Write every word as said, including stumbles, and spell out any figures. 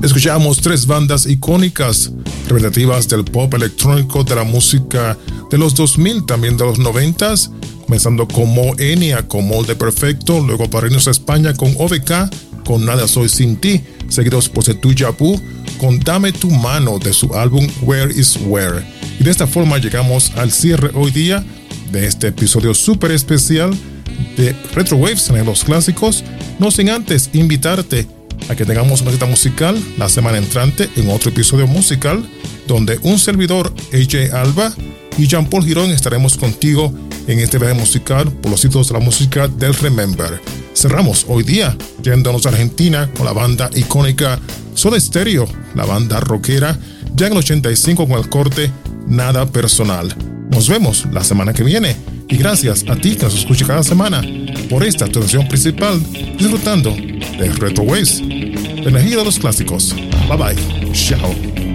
Escuchamos tres bandas icónicas, representativas del pop electrónico, de la música de los dos mil, también de los noventa, comenzando con Mo Enia con Molde Perfecto, luego para irnos a España con O V K, con Nada Soy Sin Ti, seguidos por Setu Yabu, con Dame Tu Mano de su álbum Where Is Where. Y de esta forma llegamos al cierre hoy día de este episodio súper especial de Retro Waves en los clásicos, no sin antes invitarte a que tengamos una cita musical la semana entrante en otro episodio musical donde un servidor, A J Alba y Jean Paul Girón estaremos contigo en este viaje musical por los sitios de la música del Remember. Cerramos hoy día yéndonos a Argentina con la banda icónica Soda Stereo, la banda rockera, ya en el ochenta y cinco con el corte Nada Personal. Nos vemos la semana que viene y gracias a ti que nos escucha cada semana por esta actuación principal, disfrutando de Retro Waves, la energía de los clásicos. Bye bye. Chao.